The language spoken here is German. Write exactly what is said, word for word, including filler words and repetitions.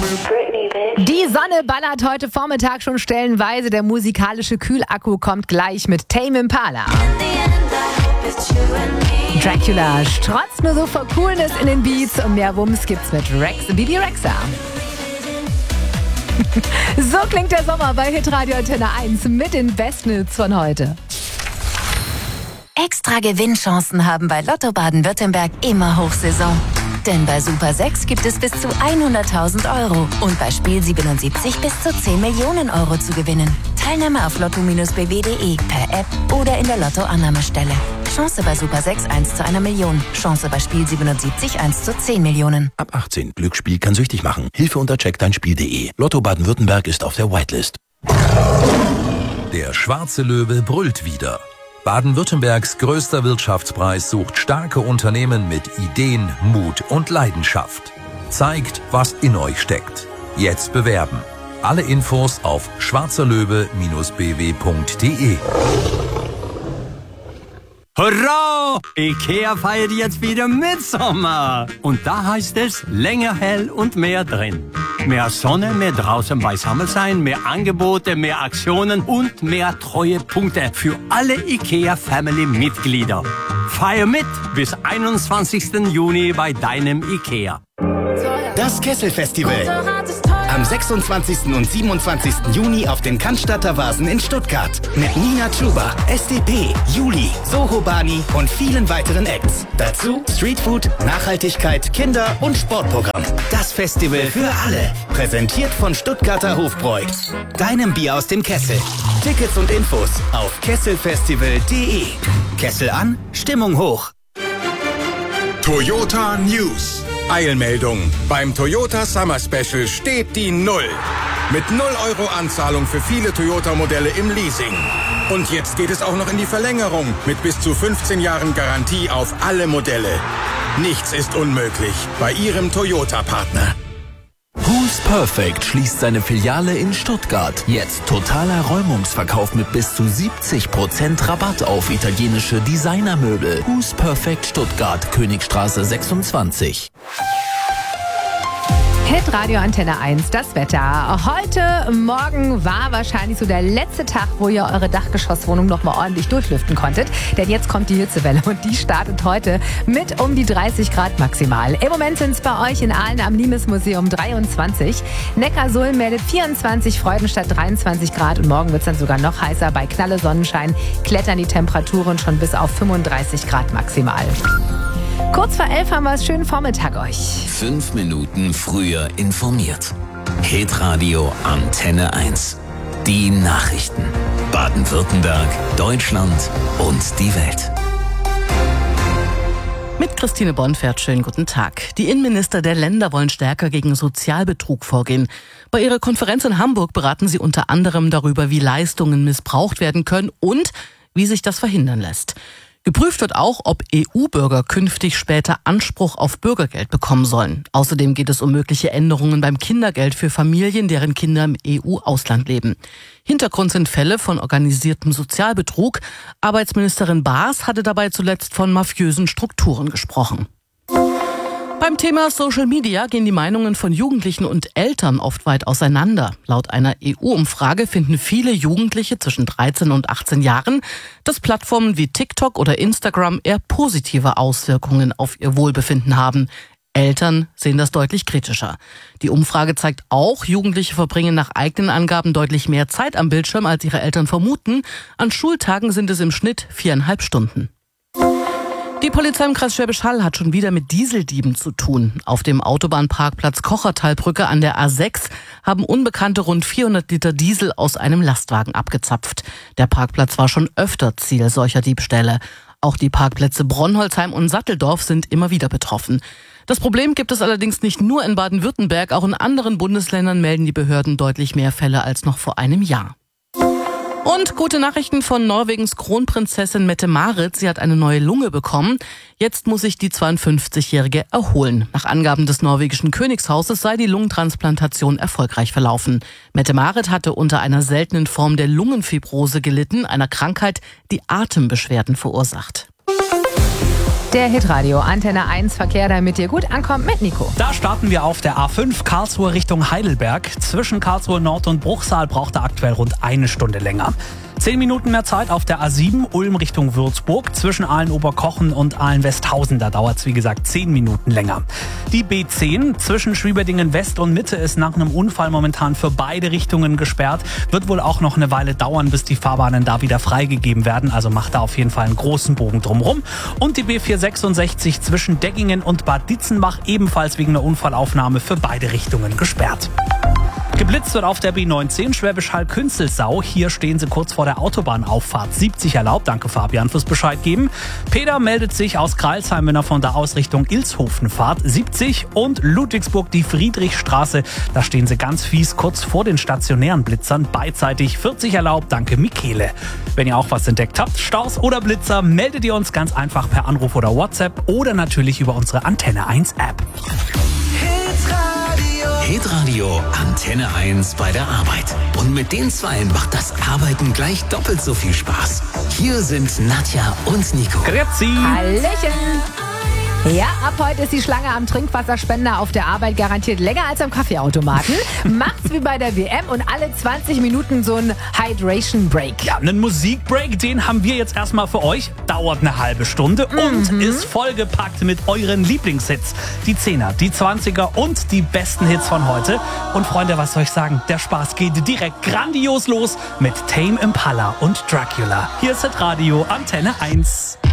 Die Sonne ballert heute Vormittag schon stellenweise. Der musikalische Kühlakku kommt gleich mit Tame Impala. Dracula strotzt nur so vor Coolness in den Beats und mehr Wumms gibt's mit Rex und Bibi Rexa. So klingt der Sommer bei Hitradio Antenne eins mit den besten Hits von heute. Extra Gewinnchancen haben bei Lotto Baden-Württemberg immer Hochsaison. Denn bei Super sechs gibt es bis zu hunderttausend Euro und bei Spiel siebenundsiebzig bis zu zehn Millionen Euro zu gewinnen. Teilnahme auf lotto Bindestrich b w punkt d e, per App oder in der Lotto-Annahmestelle. Chance bei Super sechs eins zu einer Million. Chance bei Spiel siebenundsiebzig eins zu zehn Millionen. Ab achtzehn. Glücksspiel kann süchtig machen. Hilfe unter check dein spiel punkt de. Lotto Baden-Württemberg ist auf der Whitelist. Der schwarze Löwe brüllt wieder. Baden-Württembergs größter Wirtschaftspreis sucht starke Unternehmen mit Ideen, Mut und Leidenschaft. Zeigt, was in euch steckt. Jetzt bewerben. Alle Infos auf schwarzerlöwe Bindestrich b w punkt d e. Hurra! Ikea feiert jetzt wieder Mitsommer. Und da heißt es länger hell und mehr drin. Mehr Sonne, mehr draußen beisammen sein, mehr Angebote, mehr Aktionen und mehr Treuepunkte für alle Ikea-Family-Mitglieder. Feier mit bis einundzwanzigsten Juni bei deinem Ikea. Das Kessel-Festival. Am sechsundzwanzigsten und siebenundzwanzigsten Juni auf den Cannstatter Vasen in Stuttgart. Mit Nina Chuba, S D P, Juli, Soho Bani und vielen weiteren Acts. Dazu Streetfood, Nachhaltigkeit, Kinder- und Sportprogramm. Das Festival für alle. Präsentiert von Stuttgarter Hofbräu. Deinem Bier aus dem Kessel. Tickets und Infos auf kesselfestival punkt de. Kessel an, Stimmung hoch. Toyota News. Eilmeldung. Beim Toyota Summer Special steht die Null. Mit null Euro Anzahlung für viele Toyota-Modelle im Leasing. Und jetzt geht es auch noch in die Verlängerung mit bis zu fünfzehn Jahren Garantie auf alle Modelle. Nichts ist unmöglich bei Ihrem Toyota-Partner. Who's Perfect schließt seine Filiale in Stuttgart. Jetzt totaler Räumungsverkauf mit bis zu siebzig Prozent Rabatt auf italienische Designermöbel. Who's Perfect Stuttgart, Königstraße sechsundzwanzig. Hitradio Antenne eins, das Wetter. Heute Morgen war wahrscheinlich so der letzte Tag, wo ihr eure Dachgeschosswohnung noch mal ordentlich durchlüften konntet. Denn jetzt kommt die Hitzewelle und die startet heute mit um die dreißig Grad maximal. Im Moment sind es bei euch in Aalen am Limes-Museum dreiundzwanzig. Neckarsulm meldet vierundzwanzig, Freudenstadt dreiundzwanzig Grad und morgen wird es dann sogar noch heißer. Bei Knalle Sonnenschein klettern die Temperaturen schon bis auf fünfunddreißig Grad maximal. Kurz vor elf haben wir es. Schönen Vormittag euch. Fünf Minuten früher informiert. Hitradio Antenne eins. Die Nachrichten. Baden-Württemberg, Deutschland und die Welt. Mit Christine Bonfert, schönen guten Tag. Die Innenminister der Länder wollen stärker gegen Sozialbetrug vorgehen. Bei ihrer Konferenz in Hamburg beraten sie unter anderem darüber, wie Leistungen missbraucht werden können und wie sich das verhindern lässt. Geprüft wird auch, ob E U-Bürger künftig später Anspruch auf Bürgergeld bekommen sollen. Außerdem geht es um mögliche Änderungen beim Kindergeld für Familien, deren Kinder im E U-Ausland leben. Hintergrund sind Fälle von organisiertem Sozialbetrug. Arbeitsministerin Baas hatte dabei zuletzt von mafiösen Strukturen gesprochen. Beim Thema Social Media gehen die Meinungen von Jugendlichen und Eltern oft weit auseinander. Laut einer E U-Umfrage finden viele Jugendliche zwischen dreizehn und achtzehn Jahren, dass Plattformen wie TikTok oder Instagram eher positive Auswirkungen auf ihr Wohlbefinden haben. Eltern sehen das deutlich kritischer. Die Umfrage zeigt auch, Jugendliche verbringen nach eigenen Angaben deutlich mehr Zeit am Bildschirm, als ihre Eltern vermuten. An Schultagen sind es im Schnitt viereinhalb Stunden. Die Polizei im Kreis Schwäbisch Hall hat schon wieder mit Dieseldieben zu tun. Auf dem Autobahnparkplatz Kochertalbrücke an der A sechs haben Unbekannte rund vierhundert Liter Diesel aus einem Lastwagen abgezapft. Der Parkplatz war schon öfter Ziel solcher Diebstähle. Auch die Parkplätze Bronnholzheim und Satteldorf sind immer wieder betroffen. Das Problem gibt es allerdings nicht nur in Baden-Württemberg, auch in anderen Bundesländern melden die Behörden deutlich mehr Fälle als noch vor einem Jahr. Und gute Nachrichten von Norwegens Kronprinzessin Mette-Marit. Sie hat eine neue Lunge bekommen. Jetzt muss sich die zweiundfünfzigjährige erholen. Nach Angaben des norwegischen Königshauses sei die Lungentransplantation erfolgreich verlaufen. Mette-Marit hatte unter einer seltenen Form der Lungenfibrose gelitten, einer Krankheit, die Atembeschwerden verursacht. Der Hitradio Antenne eins Verkehr, damit ihr gut ankommt mit Nico. Da starten wir auf der A fünf Karlsruhe Richtung Heidelberg. Zwischen Karlsruhe Nord und Bruchsal braucht er aktuell rund eine Stunde länger. Zehn Minuten mehr Zeit auf der A sieben Ulm Richtung Würzburg. Zwischen Aalen-Oberkochen und Aalen-Westhausen, da dauert es wie gesagt zehn Minuten länger. Die B zehn zwischen Schwieberdingen West und Mitte ist nach einem Unfall momentan für beide Richtungen gesperrt. Wird wohl auch noch eine Weile dauern, bis die Fahrbahnen da wieder freigegeben werden. Also macht da auf jeden Fall einen großen Bogen drumherum. Und die B vierhundertsechsundsechzig zwischen Deggingen und Bad Ditzenbach ebenfalls wegen einer Unfallaufnahme für beide Richtungen gesperrt. Geblitzt wird auf der B neunzehn Schwäbisch Hall-Künzelsau. Hier stehen sie kurz vor der Autobahnauffahrt. siebzig erlaubt. Danke Fabian fürs Bescheid geben. Peter meldet sich aus Kreilsheim, wenn er von da aus Richtung Ilshofen fahrt. siebzig und Ludwigsburg die Friedrichstraße. Da stehen sie ganz fies kurz vor den stationären Blitzern. Beidseitig vierzig erlaubt. Danke Michele. Wenn ihr auch was entdeckt habt, Staus oder Blitzer, meldet ihr uns ganz einfach per Anruf oder WhatsApp oder natürlich über unsere Antenne eins App. Hitradio Antenne eins bei der Arbeit. Und mit den Zweien macht das Arbeiten gleich doppelt so viel Spaß. Hier sind Nadja und Nico. Grüezi. Hallöchen. Ja, ab heute ist die Schlange am Trinkwasserspender auf der Arbeit garantiert länger als am Kaffeeautomaten. Macht's wie bei der W M und alle zwanzig Minuten so ein Hydration Break. Ja, einen Musikbreak, den haben wir jetzt erstmal für euch. Dauert eine halbe Stunde und mhm. ist vollgepackt mit euren Lieblingshits. Die Zehner, die Zwanziger und die besten Hits von heute. Und Freunde, was soll ich sagen? Der Spaß geht direkt grandios los mit Tame Impala und Dracula. Hier ist Hitradio Antenne eins.